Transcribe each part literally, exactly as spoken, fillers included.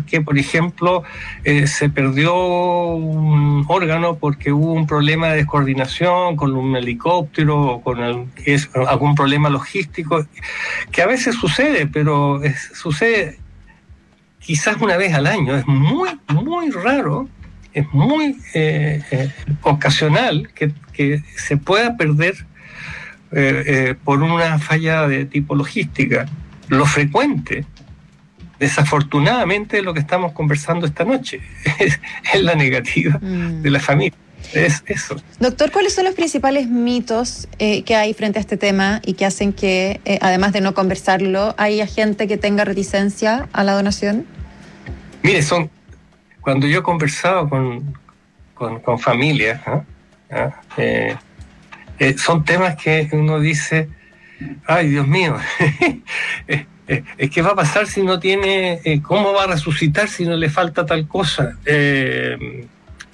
porque, por ejemplo, eh, se perdió un órgano porque hubo un problema de descoordinación con un helicóptero o con el, es, algún problema logístico, que a veces sucede, pero es, sucede quizás una vez al año. Es muy, muy raro, es muy eh, eh, ocasional que, que se pueda perder eh, eh, por una falla de tipo logística. Lo frecuente, desafortunadamente, es lo que estamos conversando esta noche, es, es la negativa mm. de la familia. Es eso. Doctor, ¿cuáles son los principales mitos eh, que hay frente a este tema y que hacen que, eh, además de no conversarlo, haya gente que tenga reticencia a la donación? Mire, son cuando yo he conversado con, con, con familias, ¿eh? Eh, eh, son temas que uno dice, ay, Dios mío, es que va a pasar si no tiene, eh, cómo va a resucitar si no le falta tal cosa. Eh,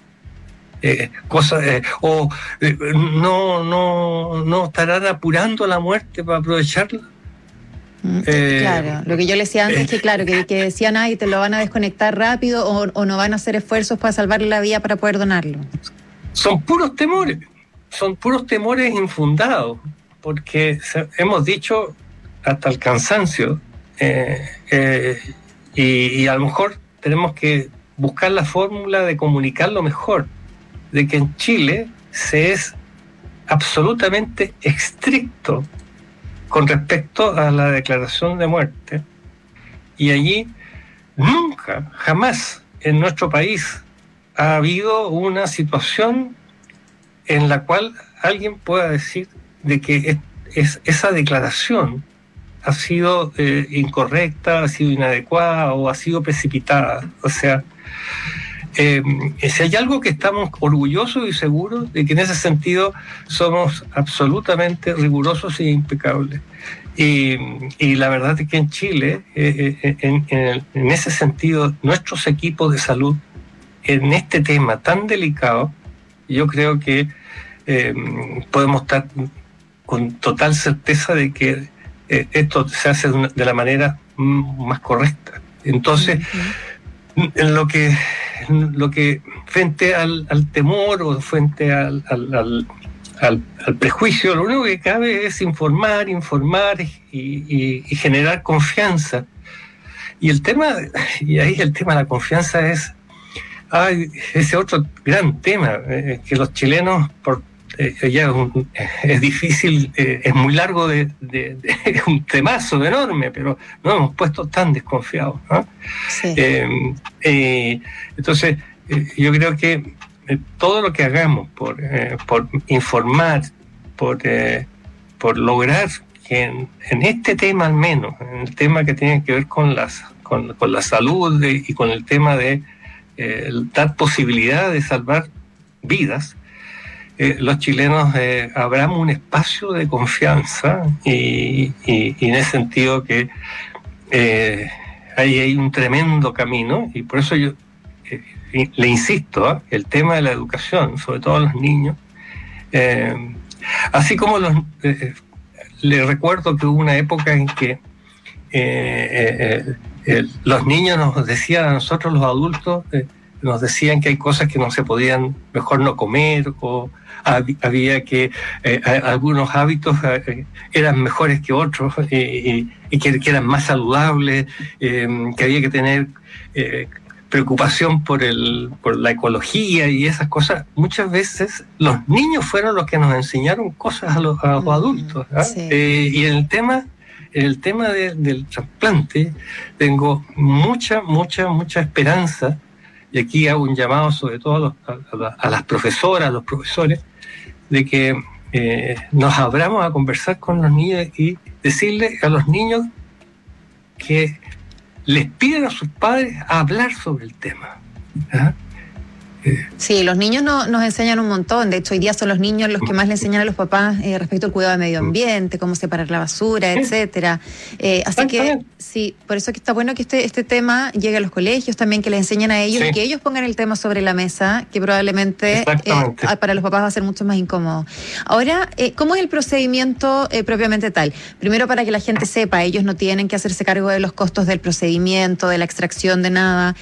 Eh, cosas eh, o eh, no no no estarán apurando la muerte para aprovecharla. Eh, claro, lo que yo le decía antes, eh, que claro, que, que decían, ay, te lo van a desconectar rápido o, o no van a hacer esfuerzos para salvarle la vida para poder donarlo. Son puros temores, son puros temores infundados, porque se, hemos dicho hasta el cansancio, eh, eh, y, y a lo mejor tenemos que buscar la fórmula de comunicarlo mejor, de que en Chile se es absolutamente estricto con respecto a la declaración de muerte, y allí nunca, jamás en nuestro país ha habido una situación en la cual alguien pueda decir de que es, es, esa declaración ha sido eh, incorrecta, ha sido inadecuada o ha sido precipitada. O sea, Eh, si hay algo que estamos orgullosos y seguros de que en ese sentido somos absolutamente rigurosos e impecables. Y, y la verdad es que en Chile, eh, eh, en, en, el, en ese sentido, nuestros equipos de salud, en este tema tan delicado, yo creo que eh, podemos estar con total certeza de que eh, esto se hace de, una, de la manera más correcta. Entonces, uh-huh. en lo que lo que frente al, al temor o frente al, al, al, al, al prejuicio, lo único que cabe es informar, informar y, y, y generar confianza. Y el tema, y ahí el tema de la confianza es, ay, ese otro gran tema, eh, que los chilenos, por, eh, ya es, un, es difícil, eh, es muy largo, de, de, de es un temazo enorme, pero no hemos puesto tan desconfiados, ¿no? Sí. Eh, eh, entonces, eh, yo creo que eh, todo lo que hagamos por, eh, por informar, por, eh, por lograr que en, en este tema al menos, en el tema que tiene que ver con, las, con, con la salud de, y con el tema de eh, dar posibilidad de salvar vidas, Eh, los chilenos eh, abramos un espacio de confianza y, y, y en ese sentido que eh, hay, hay un tremendo camino, y por eso yo eh, le insisto, ¿eh? el tema de la educación, sobre todo a los niños, eh, así como los, eh, le recuerdo que hubo una época en que eh, eh, eh, los niños nos decían a nosotros los adultos, eh, nos decían que hay cosas que no se podían, mejor no comer, o había que eh, algunos hábitos eh, eran mejores que otros, eh, y que, que eran más saludables, eh, que había que tener eh, preocupación por el por la ecología y esas cosas. Muchas veces los niños fueron los que nos enseñaron cosas a los, a los adultos, ¿eh? Sí. Eh, y en el tema en el tema de, del trasplante tengo mucha mucha mucha esperanza. Y aquí hago un llamado sobre todo a, los, a, a las profesoras, a los profesores, de que eh, nos abramos a conversar con los niños y decirles a los niños que les piden a sus padres a hablar sobre el tema. ¿Ah? Sí, los niños no, nos enseñan un montón. De hecho, hoy día son los niños los que más le enseñan a los papás eh, respecto al cuidado del medio ambiente, cómo separar la basura, etcétera. Eh, así que sí, por eso que está bueno que este, este tema llegue a los colegios también, que les enseñen a ellos, sí. y que ellos pongan el tema sobre la mesa, que probablemente eh, para los papás va a ser mucho más incómodo. Ahora, eh, ¿cómo es el procedimiento eh, propiamente tal? Primero, para que la gente sepa, ellos no tienen que hacerse cargo de los costos del procedimiento, de la extracción de nada.